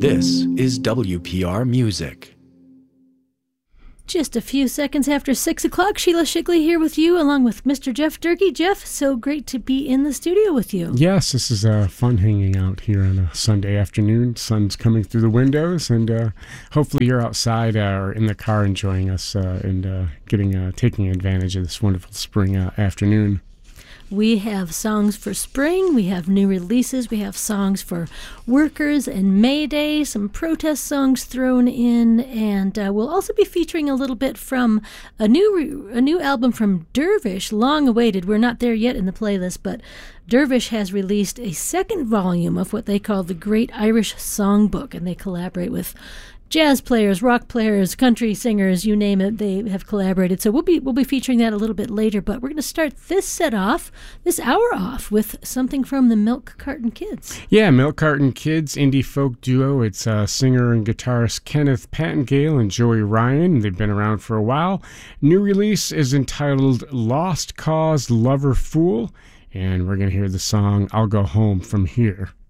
This is WPR Music. Just a few seconds after 6 o'clock, Sheila Shigley here with you, along with Mr. Jeff Durkee. Jeff, so great to be in the studio with you. Yes, this is fun hanging out here on a Sunday afternoon. Sun's coming through the windows, and hopefully you're outside or in the car enjoying us and taking advantage of this wonderful spring afternoon. We have songs for spring, we have new releases, we have songs for workers and May Day, some protest songs thrown in, and we'll also be featuring a little bit from a new album from Dervish, long awaited. We're not there yet in the playlist, but Dervish has released a second volume of what they call the Great Irish Songbook, and they collaborate with jazz players, rock players, country singers, you name it, they have collaborated. So we'll be featuring that a little bit later, but we're going to start this hour off, with something from the Milk Carton Kids. Yeah, Milk Carton Kids, indie folk duo. It's singer and guitarist Kenneth Pattingale and Joey Ryan. They've been around for a while. New release is entitled Lost Cause Lover Fool, and we're going to hear the song I'll Go Home From Here.